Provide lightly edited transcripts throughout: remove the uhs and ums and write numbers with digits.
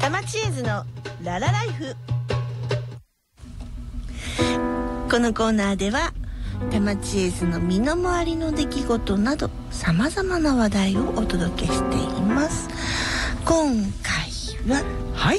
多摩チーズのララライフ。このコーナーでは多摩チーズの身の回りの出来事などさまざまな話題をお届けしています。今回は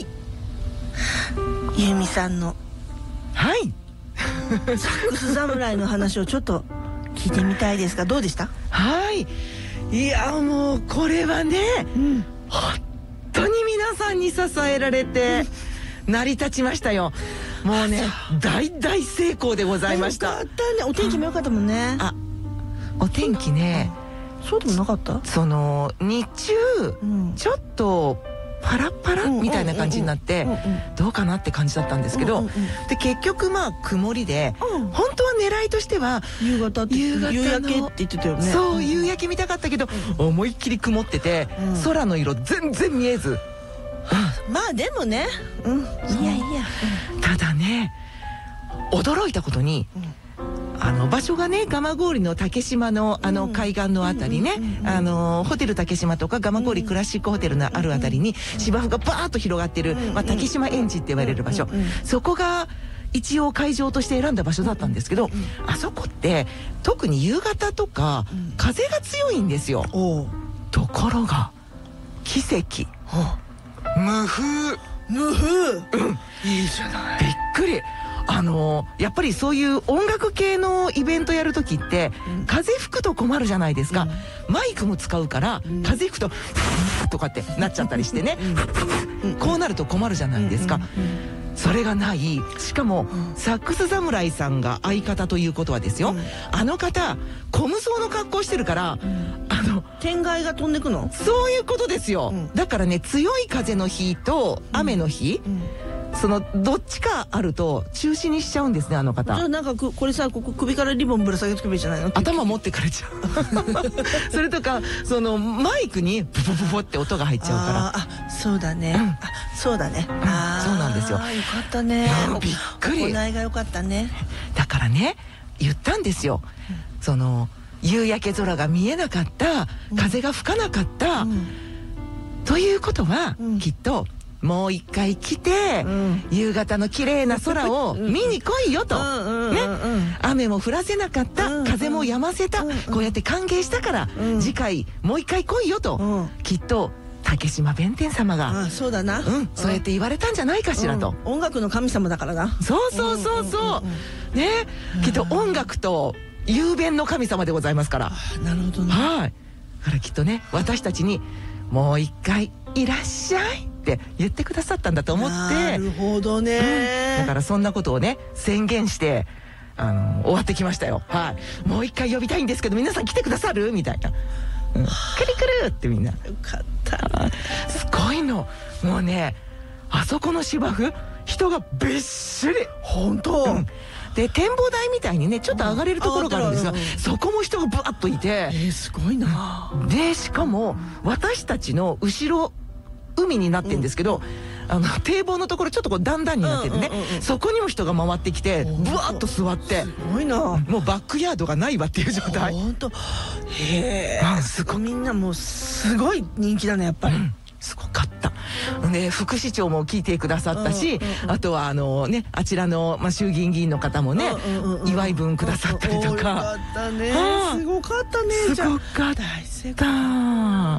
ゆうみさんのサックス侍の話をちょっと聞いてみたいですが、どうでした？ いやもうこれはね、本当に皆さんに支えられて成り立ちましたよ。もうね、大成功でございました。 よかったね。お天気も良かったもんね。 お天気ね、 そうでもなかった？ その日中、ちょっとパラパラみたいな感じになってどうかなって感じだったんですけど、で結局曇りで、本当は狙いとしては夕方って夕焼けって言ってたよね。 そう、夕焼け見たかったけど、思いっきり曇ってて、空の色全然見えず、 まあでもね、いやただね、驚いたことに、場所がね、蒲郡の竹島の海岸のあたりね、ホテル竹島とか蒲郡クラシックホテルのあるあたりに芝生がバーッと広がってる、竹島園地って言われる場所、そこが一応会場として選んだ場所だったんですけど、あそこって特に夕方とか風が強いんですよ。ところが奇跡、無風。 いいじゃない。 びっくり。やっぱりそういう音楽系のイベントやるときって、風吹くと困るじゃないですか。マイクも使うから、風吹くとフーとかってなっちゃったりしてね、こうなると困るじゃないですか。それがない。しかも、サックス侍さんが相方ということはですよ、あの方コムソーの格好してるから、 天外が飛んでくの？ そういうことですよ。だからね、強い風の日と雨の日、そのどっちかあると中止にしちゃうんですね、あの方。 じゃあなんかこれさ、ここ首からリボンぶら下げてくればいいじゃないの？ 頭持ってかれちゃう。それとか、そのマイクにブポブポって音が入っちゃうから。 そうだね。そうだね。 そうなんですよ。 よかったね。 びっくり。 行いが良かったね。 だからね、言ったんですよ。その夕焼け空が見えなかった、風が吹かなかった、ということは、きっともう一回来て、夕方の綺麗な空を見に来いよと。ね、雨も降らせなかった、風も止ませた、こうやって歓迎したから、次回もう一回来いよと、きっと竹島弁天様が、 そうだな、 そうやって言われたんじゃないかしらと。 音楽の神様だからな。 そうね、きっと音楽と雄弁の神様でございますから。 なるほどね。 だからきっとね、私たちにもう一回いらっしゃいって言ってくださったんだと思って。 なるほどね。 だからそんなことをね、宣言して終わってきましたよ。もう一回呼びたいんですけど、皆さん来てくださるみたいな。くるくるってみんな。よかった。 すごいの。もうね、あそこの芝生、人がびっしり。 本当。 で、展望台みたいにね、ちょっと上がれるところがあるんですが、そこも人がブワッといて。 すごいな。 で、しかも私たちの後ろ、海になってるんですけど、堤防のところちょっとこう段々になってるね、そこにも人が回ってきてブワッと座って、 すごいな。もうバックヤードがないわっていう状態。 本当。すごい。みんなもうすごい人気だね、やっぱり。 すごかった。で、副市長も聞いてくださったし、あとはあちらの衆議院議員の方もね、祝い文くださったりとか。 よかったね。すごかったね。 すごかった。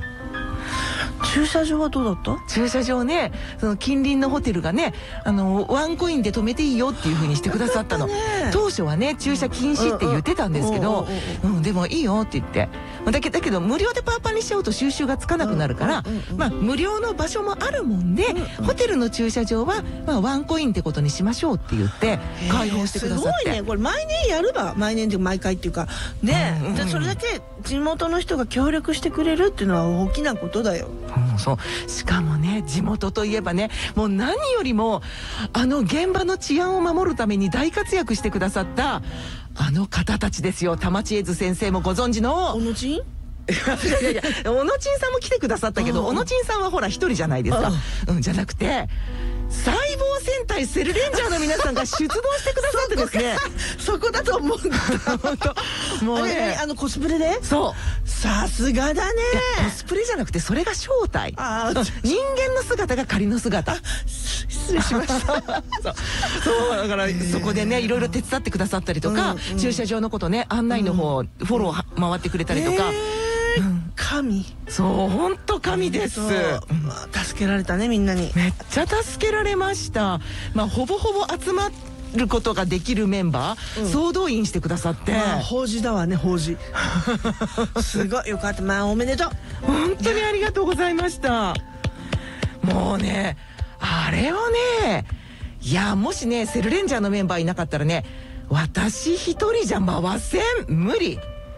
駐車場はどうだった？ 駐車場ね、その近隣のホテルがね、ワンコインで止めていいよっていう風にしてくださったの。当初はね、駐車禁止って言ってたんですけど、でもいいよって言って。だけど無料でパーパーにしちゃうと収集がつかなくなるから、無料の場所もあるもんで、ホテルの駐車場はワンコインってことにしましょうって言って開放してくださって。 すごいね。これ毎年やれば、毎年で毎回っていうかね、それだけ地元の人が協力してくれるっていうのは大きなことだよ。 そうしかもね、地元といえばね、もう何よりも現場の治安を守るために大活躍してくださった方たちですよ。多摩千恵津先生もご存知の小野ちん。 いや小野ちんさんも来てくださったけど、小野ちんさんはほら一人じゃないですか。じゃなくて細胞戦隊セルレンジャーの皆さんが出動してくださってですねそこだと思うんだ。 本当もうね、 コスプレで。 そうさすがだね。 コスプレじゃなくてそれが正体。 あ人間の姿が仮の姿。 失礼しました。 そうだからそこでねいろいろ手伝ってくださったりとか、駐車場のことね案内の方、フォロー回ってくれたりとか、 神。 そう本当神です。 助けられたねみんなに。 めっちゃ助けられました。まあほぼほぼ集まることができるメンバー、総動員してくださって、 法事だわね法事。すごいよかった。まあおめでとう。 本当にありがとうございました。もうねあれはね、いやもしねセルレンジャーのメンバーいなかったらね私一人じゃ回せん。無理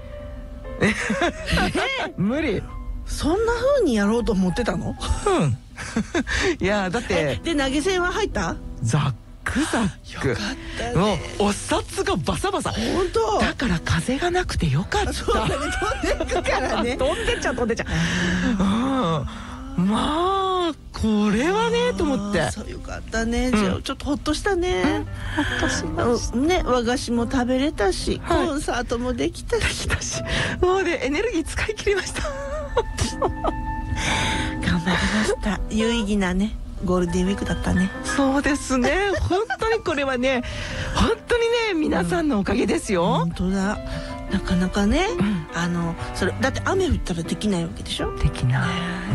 無理。 そんな風にやろうと思ってたの？ いやだってで投げ銭は入った？ ザックザック。 よかったね。 もうお札がバサバサ。 本当。 だから風がなくてよかった。 そうだね、飛んでくからね。 飛んでっちゃう飛んでっちゃう。まあこれはねと思って。 そうよかったね。じゃあちょっとほっとしたね。 ほっとしましたね。和菓子も食べれたし、コンサートもできたし、 もうねエネルギー使い切りました。 頑張りました。有意義なねゴールデンウィークだったね。 そうですね。本当にこれはね本当にね皆さんのおかげですよ。 本当だ。なかなかね、それだって雨降ったらできないわけでしょ。 できない。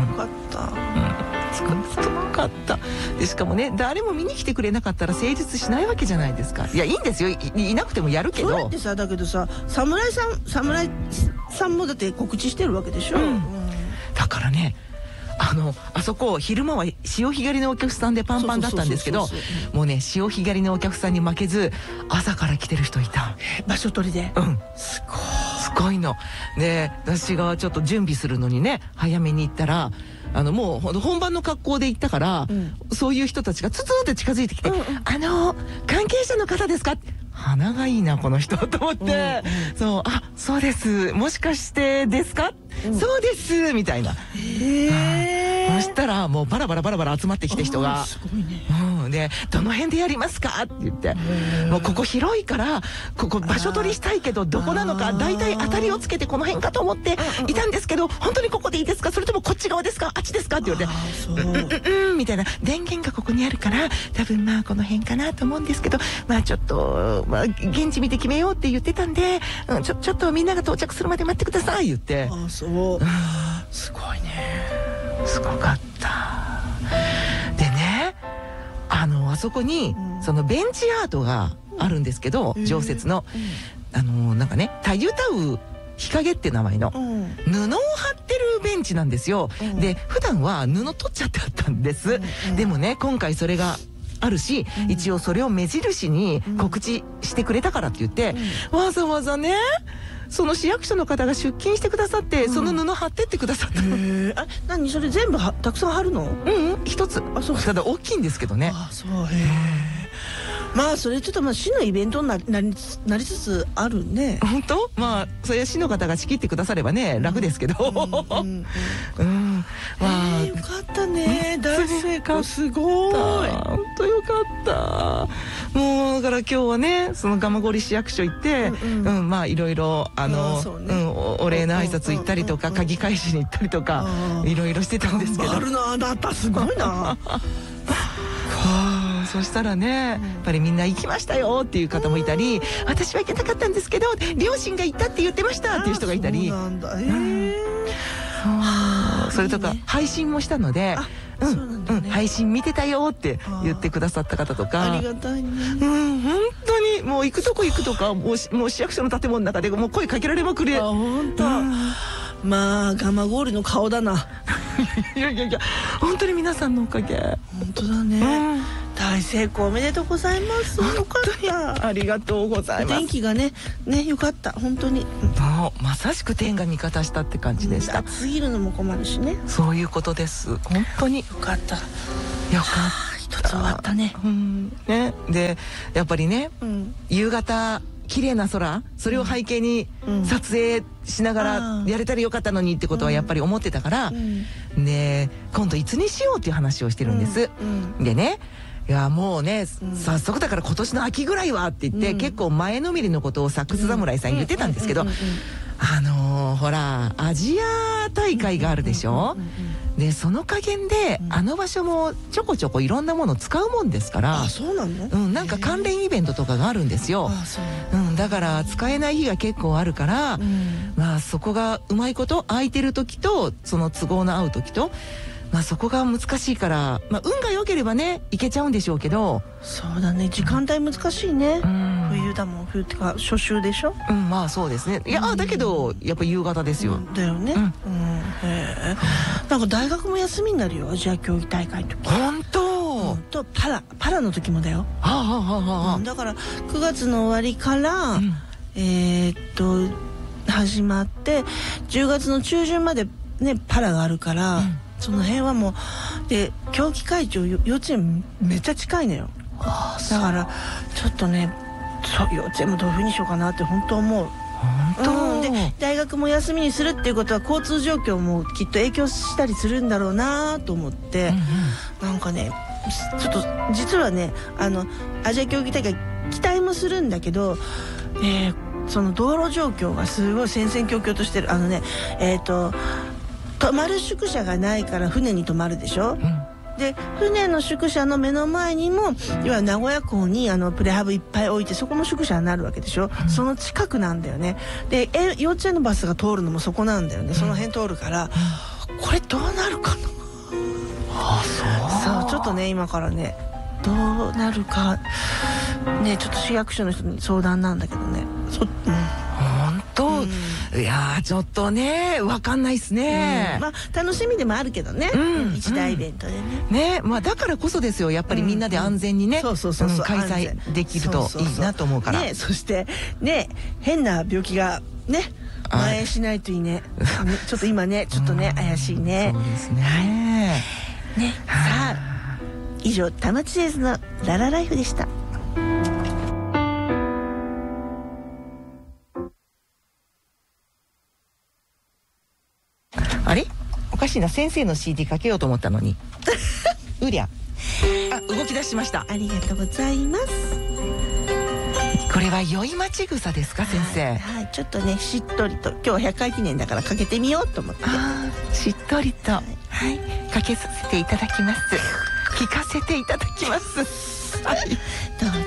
よかった。 よかった。でしかもね誰も見に来てくれなかったら成立しないわけじゃないですか。いやいいんですよ いなくてもやるけど。 それってさだけどさ侍さんもだって告知してるわけでしょ。 だからねあそこ昼間は潮干狩りのお客さんでパンパンだったんですけど、もうね潮干狩りのお客さんに負けず朝から来てる人いた。 場所取りで。 すごいの。で私がちょっと準備するのにね早めに行ったらもう本番の格好で行ったから、そういう人たちがツツンって近づいてきて「関係者の方ですか?」鼻がいいなこの人と思って、そう「あそうですもしかしてですか?」そうですみたいな。そしたらもうバラバラ集まってきて人が。 すごいね。 で「どの辺でやりますか?」って言って「もうここ広いからここ場所取りしたいけどどこなのか大体当たりをつけてこの辺かと思っていたんですけど本当にここでいいですかそれともこっち側ですかあっちですか?」って言われて「みたいな「電源がここにあるから多分まあこの辺かなと思うんですけどまあちょっと現地見て決めようって言ってたんでちょっとみんなが到着するまで待ってください」言って。 そうすごいね。 すごかった。でねあそこにそのベンチアートがあるんですけど、常設のなんかねたゆたう日陰って名前の布を貼ってるベンチなんですよ。で普段は布取っちゃってあったんです。でもね今回それがあるし、一応それを目印に告知してくれたからって言って、わざわざねその市役所の方が出勤してくださって、その布貼ってってくださったの。 何それ全部たくさん貼るの？ 一つ。ただ大きいんですけどね。 そうまあそれちょっと市のイベントになりつつあるね。 本当？まあそれは市の方が仕切ってくださればね楽ですけど。よかったね。大成功すごい。 本当よかった。もうだから今日はねその蒲郡市役所行ってまあいろいろお礼の挨拶行ったりとか鍵返しに行ったりとかいろいろしてたんですけど。 あるなあなたすごいな。 そしたらねやっぱりみんな行きましたよっていう方もいたり私は行けなかったんですけど両親が行ったって言ってましたっていう人がいたり。それとか配信もしたので配信見てたよって言ってくださった方とか。 ありがたいね。 本当にもう行くとこもう市役所の建物の中でもう声かけられまくり。 本当。まあ蒲郡の顔だな。 いや本当に皆さんのおかげ。 本当だね。大成功おめでとうございます。よかった。 ありがとうございます。 天気がねよかった本当に。 まさしく天が味方したって感じでした。 暑すぎるのも困るしね。 そういうことです。本当によかった。 よかった。 一つ終わったね。 ねでやっぱりね夕方綺麗な空それを背景に撮影しながらやれたらよかったのにってことはやっぱり思ってたから、で今度いつにしようっていう話をしてるんです。でねいやもうね、早速だから今年の秋ぐらいはって言って、結構前のめりのことをサックス侍さん言ってたんですけど、ほらアジア大会があるでしょ。でその加減で、あの場所もちょこちょこいろんなもの使うもんですから。 あ、そうなの？ なんか関連イベントとかがあるんですよ。だから使えない日が結構あるから、まあそこがうまいこと空いてる時とその都合の合う時と、まあそこが難しいから、まあ運が良ければねいけちゃうんでしょうけど。 そうだね、時間帯難しいね。冬だもん。冬ってか初秋でしょ。 まあそうですね。いやだけどやっぱ夕方ですよ。 だよね。なんか大学も休みになるよ、アジア競技大会の時。 本当？ とパラの時もだよ。だから9月の終わりから始まって10月の中旬までねパラがあるから、その辺はもうで競技会場幼稚園めっちゃ近いのよ。だからちょっとね、幼稚園もどういうふうにしようかなって本当思う。で大学も休みにするっていうことは交通状況もきっと影響したりするんだろうなと思って、なんかねちょっと実はねアジア競技大会期待もするんだけど、その道路状況がすごい戦々恐々としてる。泊まる宿舎がないから船に泊まるでしょ。で船の宿舎の目の前にも要は名古屋港にプレハブいっぱい置いて、そこも宿舎になるわけでしょ。その近くなんだよね。で幼稚園のバスが通るのもそこなんだよね。その辺通るから、これどうなるかな。そうちょっとね今からねどうなるかね、ちょっと市役所の人に相談なんだけどね。 本当、いやちょっとね分かんないっすね。 まあ楽しみでもあるけどね、一大イベントでね。まあだからこそですよ、やっぱりみんなで安全にね開催できるといいなと思うから。 そしてね変な病気がね蔓延しないといいね。ちょっと今ねちょっとね怪しいね。 そうですね。 さあ以上田町製図のララライフでした。 あれおかしいな、先生の CD かけようと思ったのにうりゃ動き出しました。 ありがとうございます。 これは宵町草ですか先生。 はい、ちょっとねしっとりと今日は100回記念だからかけてみようと思って。 しっとりとかけさせていただきます。聞かせていただきます。 どうぞ。